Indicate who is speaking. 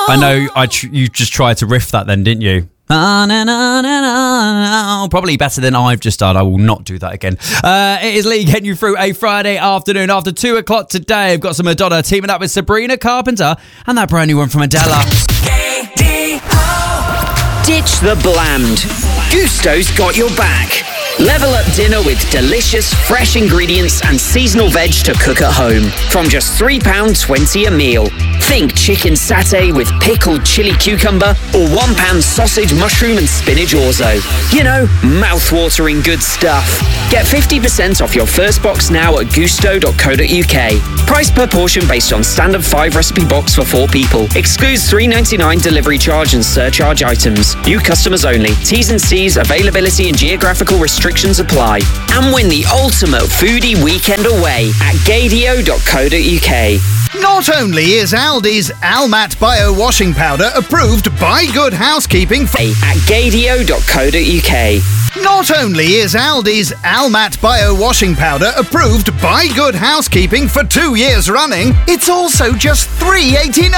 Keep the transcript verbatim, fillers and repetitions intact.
Speaker 1: I know I tr- you just tried to riff that then, didn't you? Probably better than I've just done. I will not do that again. Uh, it is Lee getting you through a Friday afternoon. After two o'clock today, I've got some Madonna teaming up with Sabrina Carpenter and that brand new one from Adele.
Speaker 2: Ditch the bland. Gusto's got your back. Level up dinner with delicious, fresh ingredients and seasonal veg to cook at home. From just three pounds twenty a meal. Think chicken satay with pickled chili cucumber or one pound sausage, mushroom and spinach orzo. You know, mouth-watering good stuff. Get fifty percent off your first box now at gusto dot co dot uk. Price per portion based on standard five recipe box for four people. Excludes three ninety-nine delivery charge and surcharge items. New customers only. T's and C's, availability and geographical restrictions apply. And win the ultimate foodie weekend away at gadio dot co dot uk.
Speaker 3: Not only is Aldi's Almat Bio Washing Powder approved by Good Housekeeping for
Speaker 2: at gadio dot co dot uk.
Speaker 3: Not only is Aldi's Almat Bio Washing Powder approved by Good Housekeeping for two years running, it's also just three eighty-nine.